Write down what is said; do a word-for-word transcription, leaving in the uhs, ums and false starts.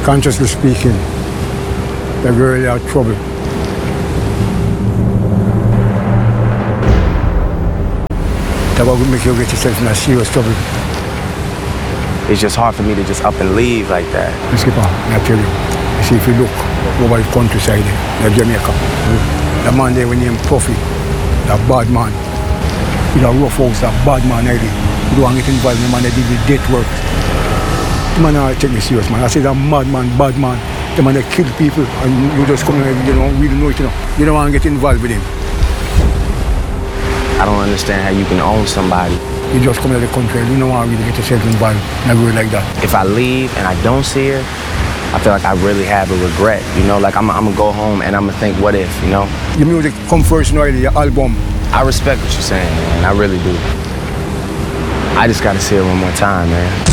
Consciously speaking, the girl had trouble. That will make you get yourself in a serious trouble. It's just hard for me to just up and leave like that. Mister Skipper, I tell you, you see, if you look over the countryside there, Jamaica, the man there when named Puffy, that bad man, he's a rough house, that bad man, really. You don't want to get involved in the man that did the death work. The man I take me serious, man. I say that mad man, bad man, the man that kill people, and you just come here, you don't really know it, you know. You don't want to get involved with him. I don't understand how you can own somebody. You just come to the country, you don't want to really get yourself involved in a world like that. If I leave and I don't see her, I feel like I really have a regret, you know? Like, I'm, I'm gonna go home and I'm gonna think, what if, you know? Your music come first, you know, your album. I respect what you're saying, man. I really do. I just gotta see her one more time, man.